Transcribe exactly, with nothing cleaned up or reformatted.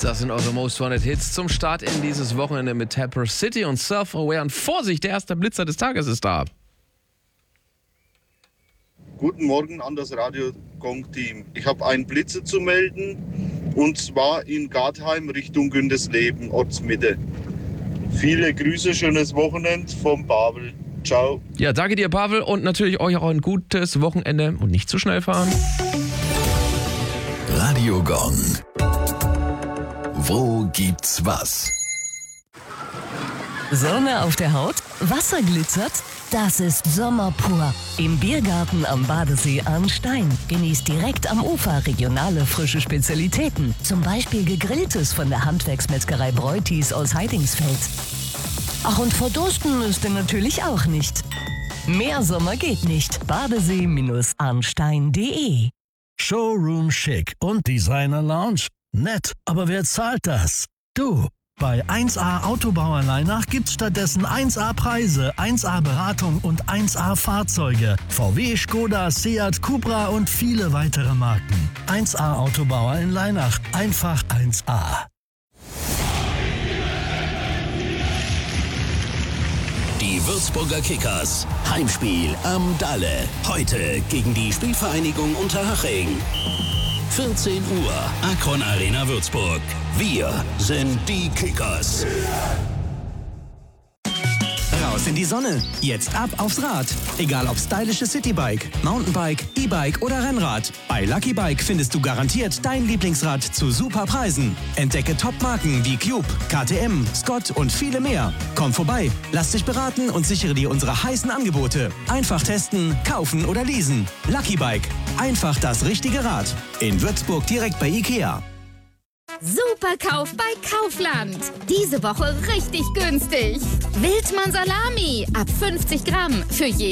Das sind eure Most Wanted Hits zum Start in dieses Wochenende mit Tapper City und Self-Aware. Und Vorsicht, der erste Blitzer des Tages ist da. Guten Morgen an das Radio Gong-Team. Ich habe einen Blitzer zu melden und zwar in Gartheim Richtung Gündesleben, Ortsmitte. Viele Grüße, schönes Wochenende vom Pavel. Ciao. Ja, danke dir, Pavel, und natürlich euch auch ein gutes Wochenende und nicht zu schnell fahren. Radio Gong. Wo gibt's was? Sonne auf der Haut? Wasser glitzert? Das ist Sommer pur. Im Biergarten am Badesee Arnstein. Genießt direkt am Ufer regionale frische Spezialitäten. Zum Beispiel Gegrilltes von der Handwerksmetzgerei Breutis aus Heidingsfeld. Ach, und verdursten müsst ihr natürlich auch nicht. Mehr Sommer geht nicht. Badesee Arnstein punkt de Showroom Chic und Designer Lounge. Nett, aber wer zahlt das? Du. Bei eins A Autobauer Leinach gibt's stattdessen eins A Preise, eins A Beratung und eins A Fahrzeuge. V W, Skoda, Seat, Cupra und viele weitere Marken. eins A Autobauer in Leinach. Einfach eins A. Die Würzburger Kickers. Heimspiel am Dalle. Heute gegen die Spielvereinigung Unterhaching. vierzehn Uhr, Akron Arena Würzburg. Wir sind die Kickers. Raus in die Sonne. Jetzt ab aufs Rad. Egal ob stylische Citybike, Mountainbike, E-Bike oder Rennrad. Bei Lucky Bike findest du garantiert dein Lieblingsrad zu super Preisen. Entdecke Top-Marken wie Cube, K T M, Scott und viele mehr. Komm vorbei, lass dich beraten und sichere dir unsere heißen Angebote. Einfach testen, kaufen oder leasen. Lucky Bike. Einfach das richtige Rad. In Würzburg direkt bei Ikea. Superkauf bei Kaufland. Diese Woche richtig günstig. Wildmann Salami ab fünfzig Gramm für je